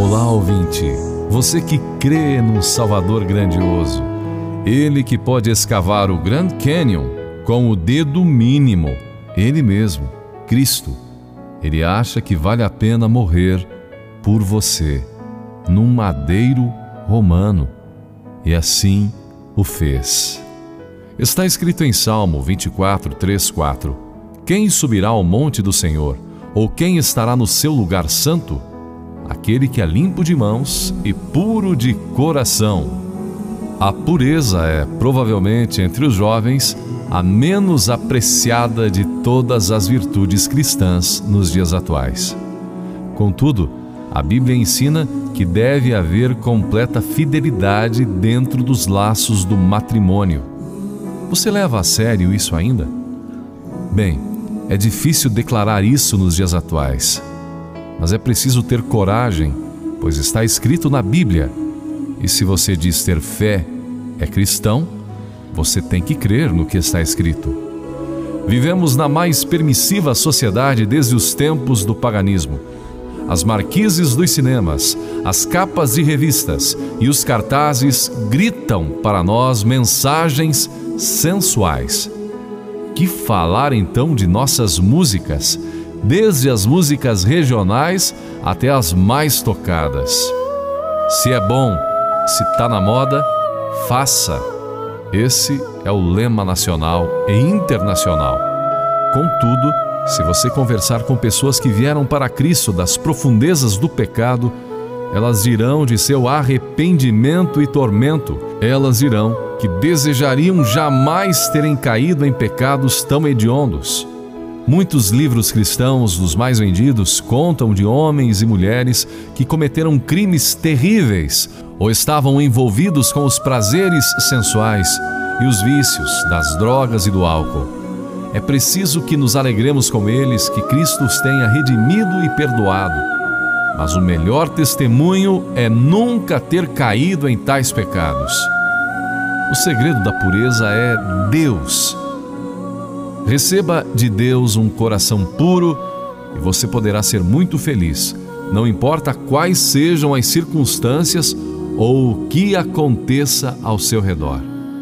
Olá, ouvinte, você que crê num Salvador grandioso, Ele que pode escavar o Grand Canyon com o dedo mínimo, Ele mesmo, Cristo. Ele acha que vale a pena morrer por você, num madeiro romano, e assim o fez. Está escrito em Salmo 24, 3, 4: Quem subirá ao monte do Senhor, ou quem estará no seu lugar santo? Aquele que é limpo de mãos e puro de coração. A pureza é, provavelmente, entre os jovens, a menos apreciada de todas as virtudes cristãs nos dias atuais. Contudo, a Bíblia ensina que deve haver completa fidelidade dentro dos laços do matrimônio. Você leva a sério isso ainda? Bem, é difícil declarar isso nos dias atuais, mas é preciso ter coragem, pois está escrito na Bíblia. E se você diz ter fé, é cristão, você tem que crer no que está escrito. Vivemos na mais permissiva sociedade desde os tempos do paganismo. As marquises dos cinemas, as capas de revistas e os cartazes gritam para nós mensagens sensuais. Que falar então de nossas músicas, desde as músicas regionais até as mais tocadas. Se é bom, se está na moda, faça. Esse é o lema nacional e internacional. Contudo, se você conversar com pessoas que vieram para Cristo das profundezas do pecado, elas dirão de seu arrependimento e tormento. Elas dirão que desejariam jamais terem caído em pecados tão hediondos. Muitos livros cristãos, dos mais vendidos, contam de homens e mulheres que cometeram crimes terríveis ou estavam envolvidos com os prazeres sensuais e os vícios das drogas e do álcool. É preciso que nos alegremos com eles, que Cristo os tenha redimido e perdoado. Mas o melhor testemunho é nunca ter caído em tais pecados. O segredo da pureza é Deus. Receba de Deus um coração puro e você poderá ser muito feliz, não importa quais sejam as circunstâncias ou o que aconteça ao seu redor.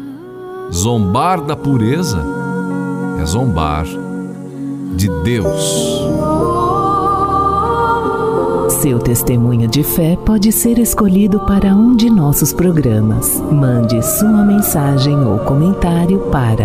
Zombar da pureza é zombar de Deus. Seu testemunho de fé pode ser escolhido para um de nossos programas. Mande sua mensagem ou comentário para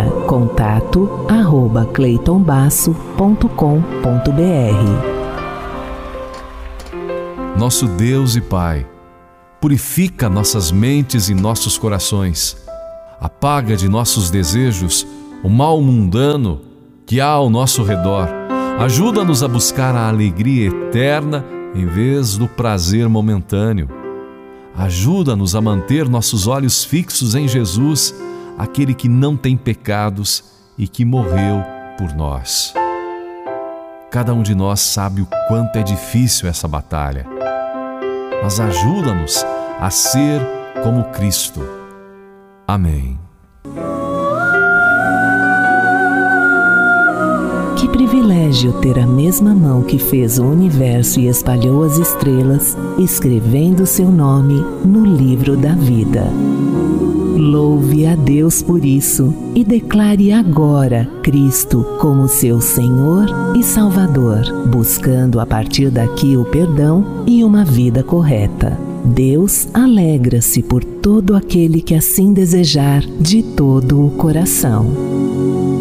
contato@cleitonbasso.com.br. Nosso Deus e Pai, purifica nossas mentes e nossos corações. Apaga de nossos desejos o mal mundano que há ao nosso redor. Ajuda-nos a buscar a alegria eterna em vez do prazer momentâneo. Ajuda-nos a manter nossos olhos fixos em Jesus, aquele que não tem pecados e que morreu por nós. Cada um de nós sabe o quanto é difícil essa batalha, mas ajuda-nos a ser como Cristo. Amém. Que privilégio ter a mesma mão que fez o universo e espalhou as estrelas, escrevendo seu nome no livro da vida. Louve a Deus por isso e declare agora Cristo como seu Senhor e Salvador, buscando a partir daqui o perdão e uma vida correta. Deus alegra-se por todo aquele que assim desejar de todo o coração.